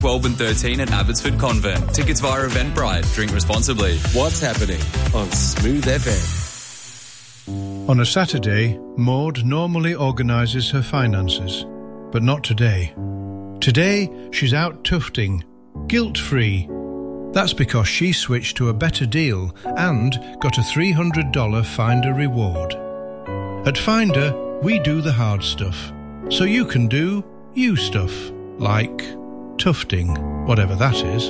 12 and 13 at Abbotsford Convent. Tickets via Eventbrite. Drink responsibly. What's happening on Smooth FM? On a Saturday, Maud normally organises her finances, but not today. Today, she's out tufting, guilt-free. That's because she switched to a better deal and got a $300 Finder reward. At Finder, we do the hard stuff, so you can do you stuff, like tufting, whatever that is.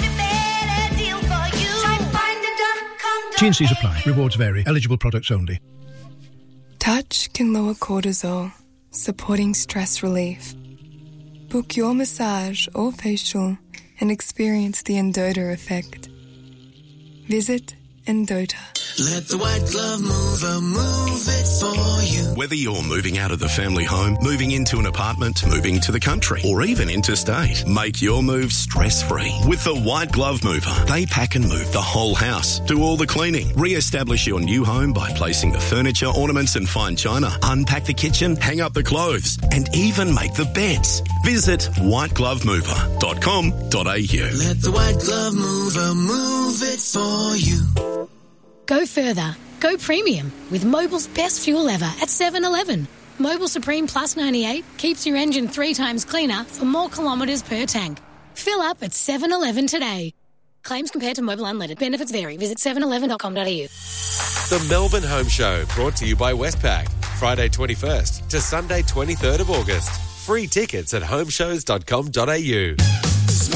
T&Cs apply. Rewards vary. Eligible products only. Touch can lower cortisol, supporting stress relief. Book your massage or facial and experience the Endota effect. Visit Endota. Let the White Glove Mover move it for you. Whether you're moving out of the family home, moving into an apartment, moving to the country, or even interstate, make your move stress-free with the White Glove Mover. They pack and move the whole house, do all the cleaning, re-establish your new home by placing the furniture, ornaments and fine china, unpack the kitchen, hang up the clothes, and even make the beds. Visit whiteglovemover.com.au. Let the White Glove Mover move it for you. Go further. Go premium with Mobil's best fuel ever at 7-Eleven. Mobil Supreme Plus 98 keeps your engine 3 times cleaner for more kilometres per tank. Fill up at 7-Eleven today. Claims compared to Mobil Unleaded. Benefits vary. Visit 711.com.au. The Melbourne Home Show, brought to you by Westpac. Friday 21st to Sunday 23rd of August. Free tickets at homeshows.com.au.